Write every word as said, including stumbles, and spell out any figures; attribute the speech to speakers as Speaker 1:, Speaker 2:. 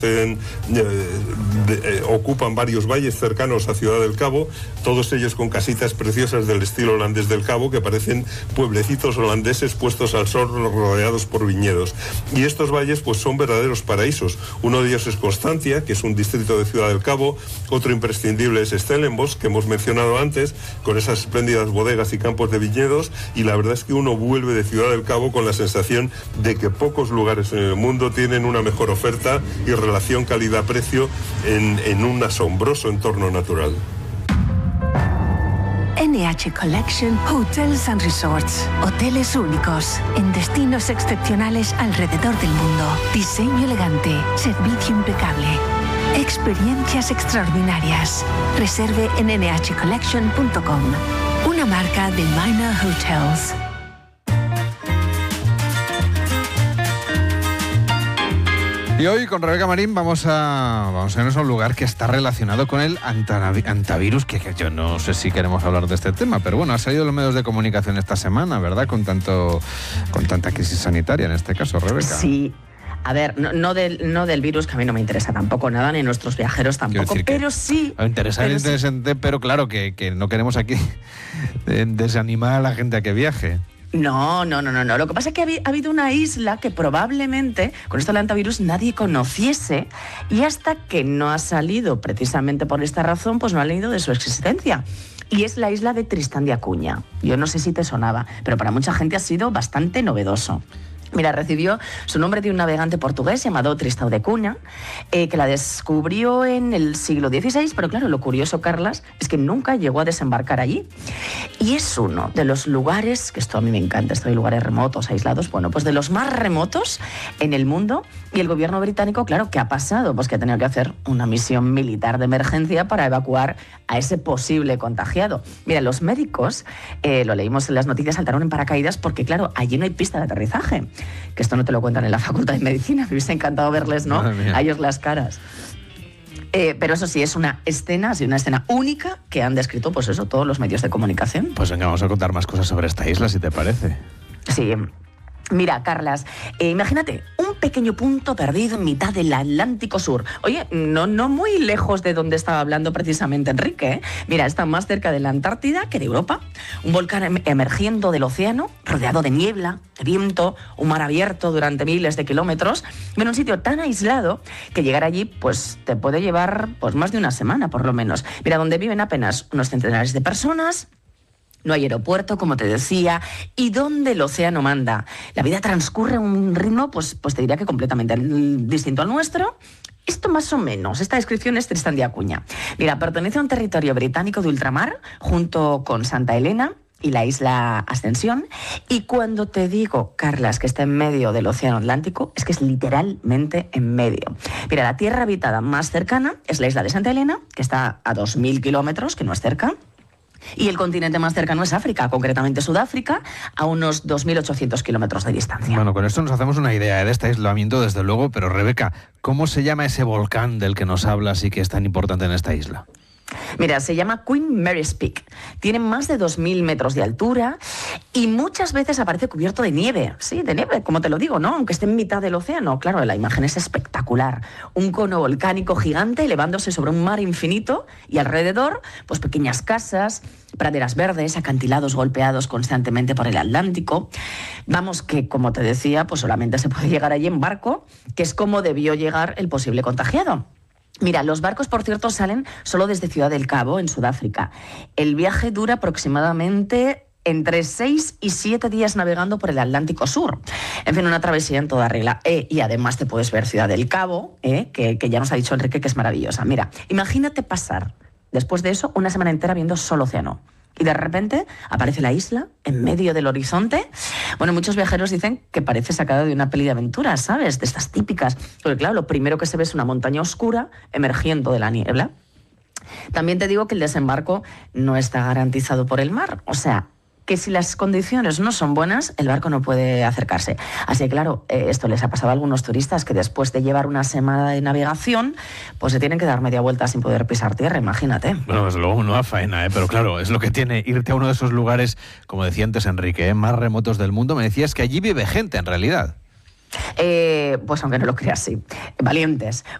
Speaker 1: Eh, de, eh, ocupan varios valles cercanos a Ciudad del Cabo, todos ellos con casitas preciosas del estilo holandés del Cabo, que parecen pueblecitos holandeses puestos al sol, rodeados por viñedos. Y estos valles pues son verdaderos paraísos. Uno de ellos es Constantia, que es un distrito de Ciudad del Cabo. Otro imprescindible es Stellenbosch, que hemos mencionado antes, con esas espléndidas bodegas y campos de viñedos. Y la verdad es que uno vuelve de Ciudad del Cabo con la sensación de que pocos lugares en el mundo tienen una mejor oferta y relación relación calidad-precio en, en un asombroso entorno natural.
Speaker 2: N H Collection Hotels and Resorts. Hoteles únicos en destinos excepcionales alrededor del mundo. Diseño elegante, servicio impecable, experiencias extraordinarias. Reserve en ene hache collection punto com. Una marca de Minor Hotels.
Speaker 3: Y hoy con Rebeca Marín vamos a, vamos a irnos a un lugar que está relacionado con el antivirus, que, que yo no sé si queremos hablar de este tema, pero bueno, ha salido en los medios de comunicación esta semana, ¿verdad? Con tanto, con tanta crisis sanitaria en este caso, Rebeca.
Speaker 4: Sí. A ver, no, no, del, no del virus, que a mí no me interesa tampoco nada, ni nuestros viajeros tampoco, pero sí...
Speaker 3: Interesante,
Speaker 4: pero,
Speaker 3: interesante,
Speaker 4: sí.
Speaker 3: pero claro que, que no queremos aquí desanimar a la gente a que viaje.
Speaker 4: No, no, no, no, no. Lo que pasa es que ha habido una isla que probablemente con esto del antivirus nadie conociese, y hasta que no ha salido precisamente por esta razón, pues no ha leído de su existencia. Y es la isla de Tristán de Acuña. Yo no sé si te sonaba, pero para mucha gente ha sido bastante novedoso. Mira, recibió su nombre de un navegante portugués llamado Tristão de Cunha, eh, que la descubrió en el siglo dieciséis, pero claro, lo curioso, Carlas, es que nunca llegó a desembarcar allí. Y es uno de los lugares, que esto a mí me encanta, esto de lugares remotos, aislados, bueno, pues de los más remotos en el mundo. Y el gobierno británico, claro, ¿qué ha pasado? Pues que ha tenido que hacer una misión militar de emergencia para evacuar a ese posible contagiado. Mira, los médicos, eh, lo leímos en las noticias, saltaron en paracaídas porque, claro, allí no hay pista de aterrizaje. Que esto no te lo cuentan en la Facultad de Medicina, me hubiese encantado verles, ¿no? A ellos las caras. Eh, pero eso sí, es una escena, sí, una escena única que han descrito, pues eso, todos los medios de comunicación.
Speaker 3: Pues venga, vamos a contar más cosas sobre esta isla, si te parece.
Speaker 4: Sí. Mira, Carlas, eh, imagínate un pequeño punto perdido en mitad del Atlántico Sur. Oye, no, no muy lejos de donde estaba hablando precisamente Enrique, ¿eh? Mira, está más cerca de la Antártida que de Europa. Un volcán em- emergiendo del océano, rodeado de niebla, de viento, un mar abierto durante miles de kilómetros. En un sitio tan aislado que llegar allí pues te puede llevar pues más de una semana, por lo menos. Mira, donde viven apenas unos centenares de personas. No hay aeropuerto, como te decía, y donde el océano manda. La vida transcurre a un ritmo, pues, pues te diría que completamente distinto al nuestro. Esto más o menos, esta descripción es Tristán de Acuña. Mira, pertenece a un territorio británico de ultramar, junto con Santa Helena y la isla Ascensión. Y cuando te digo, Carlas, que está en medio del océano Atlántico, es que es literalmente en medio. Mira, la tierra habitada más cercana es la isla de Santa Helena, que está a dos mil kilómetros, que no es cerca. Y el continente más cercano es África, concretamente Sudáfrica, a unos dos mil ochocientos kilómetros de distancia.
Speaker 3: Bueno, con esto nos hacemos una idea de este aislamiento, desde luego, pero Rebeca, ¿cómo se llama ese volcán del que nos hablas y que es tan importante en esta isla?
Speaker 4: Mira, se llama Queen Mary's Peak. Tiene más de dos mil metros de altura y muchas veces aparece cubierto de nieve. Sí, de nieve, como te lo digo, ¿no? Aunque esté en mitad del océano. Claro, la imagen es espectacular. Un cono volcánico gigante elevándose sobre un mar infinito y alrededor, pues pequeñas casas, praderas verdes, acantilados golpeados constantemente por el Atlántico. Vamos, que como te decía, pues solamente se puede llegar allí en barco, que es como debió llegar el posible contagiado. Mira, los barcos, por cierto, salen solo desde Ciudad del Cabo, en Sudáfrica. El viaje dura aproximadamente entre seis y siete días navegando por el Atlántico Sur. En fin, una travesía en toda regla. Eh, y además te puedes ver Ciudad del Cabo, eh, que, que ya nos ha dicho Enrique que es maravillosa. Mira, imagínate pasar, después de eso, una semana entera viendo solo océano. Y de repente aparece la isla en medio del horizonte. Bueno, muchos viajeros dicen que parece sacado de una peli de aventuras, ¿sabes? De estas típicas. Porque claro, lo primero que se ve es una montaña oscura emergiendo de la niebla. También te digo que el desembarco no está garantizado por el mar. O sea, que si las condiciones no son buenas, el barco no puede acercarse. Así que claro, eh, esto les ha pasado a algunos turistas que después de llevar una semana de navegación, pues se tienen que dar media vuelta sin poder pisar tierra, imagínate.
Speaker 3: Bueno, desde luego no a faena, ¿eh? Pero claro, es lo que tiene irte a uno de esos lugares, como decía antes Enrique, ¿eh? más remotos del mundo. Me decías que allí vive gente, en realidad.
Speaker 4: Eh, pues aunque no lo creas, sí. Valientes.